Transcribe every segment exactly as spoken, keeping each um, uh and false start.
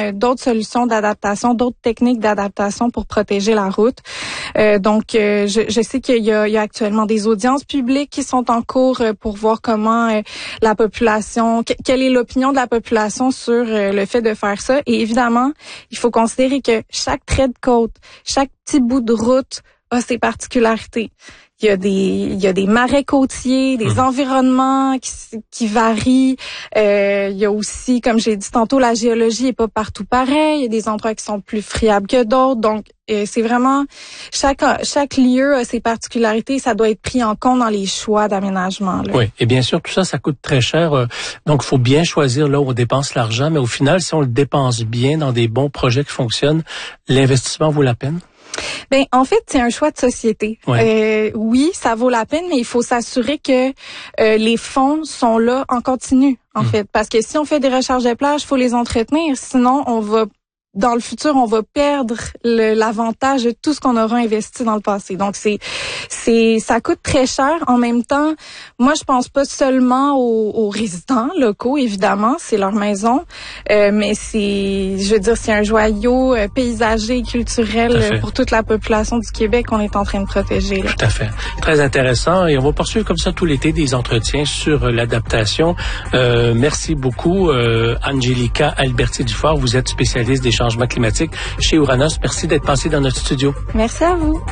euh, d'autres solutions d'adaptation, d'autres techniques d'adaptation pour protéger la route. Euh, donc, euh, je, je sais qu'il y a, il y a actuellement des audiences publiques qui sont en cours euh, pour voir comment euh, la population, que, quelle est l'opinion de la population sur euh, le fait de faire ça. Et évidemment, il faut considérer que chaque trait de côte, chaque petit bout de route a ses particularités. Il y a des, il y a des marais côtiers, des mmh. environnements qui, qui varient. Euh, il y a aussi, comme j'ai dit tantôt, la géologie est pas partout pareil. Il y a des endroits qui sont plus friables que d'autres. Donc, euh, c'est vraiment chaque chaque lieu a ses particularités. Ça doit être pris en compte dans les choix d'aménagement. Là. Oui, et bien sûr, tout ça, ça coûte très cher. Donc, il faut bien choisir là où on dépense l'argent. Mais au final, si on le dépense bien dans des bons projets qui fonctionnent, l'investissement vaut la peine. Ben en fait, c'est un choix de société. Ouais. Euh, oui, ça vaut la peine, mais il faut s'assurer que euh, les fonds sont là en continu, en mmh. fait. Parce que si on fait des recharges de plage, il faut les entretenir. Sinon, on va dans le futur, on va perdre le, l'avantage de tout ce qu'on aura investi dans le passé. Donc, c'est, c'est, ça coûte très cher. En même temps, moi, je pense pas seulement aux, aux résidents locaux, évidemment, c'est leur maison, euh, mais c'est, je veux dire, c'est un joyau euh, paysager et culturel euh, pour toute la population du Québec qu'on est en train de protéger. Là. Tout à fait. Très intéressant. Et on va poursuivre comme ça tout l'été des entretiens sur euh, l'adaptation. Euh, merci beaucoup, euh, Angelica Alberti-Dufort. Vous êtes spécialiste des changement climatique chez Ouranos. Merci d'être passé dans notre studio. Merci à vous.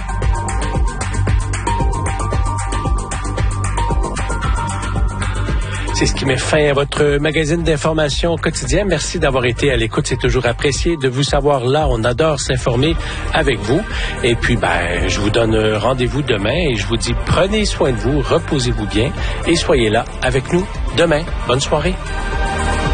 C'est ce qui met fin à votre magazine d'information quotidien. Merci d'avoir été à l'écoute. C'est toujours apprécié de vous savoir là. On adore s'informer avec vous. Et puis, ben, je vous donne rendez-vous demain et je vous dis prenez soin de vous, reposez-vous bien et soyez là avec nous demain. Bonne soirée.